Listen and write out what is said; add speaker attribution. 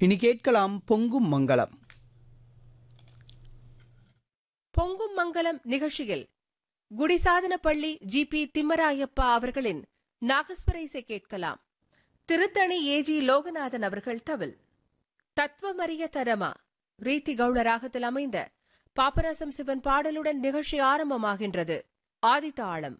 Speaker 1: இனி கேட்கலாம் பொங்கும் மங்களம்.
Speaker 2: பொங்கும் மங்கலம் நிகழ்ச்சியில் குடிசாதனப்பள்ளி ஜி.பி. திம்மராயப்பா அவர்களின் நாகஸ்வர இசை கேட்கலாம். திருத்தணி ஏ.ஜி. லோகநாதன் அவர்கள் தவில். தத்துவமறிய தரமா ரீதி கவுள ராகத்தில் அமைந்த பாபநாசம் சிவன் பாடலுடன் நிகழ்ச்சி ஆரம்பமாகின்றது. ஆதித்தாளம்.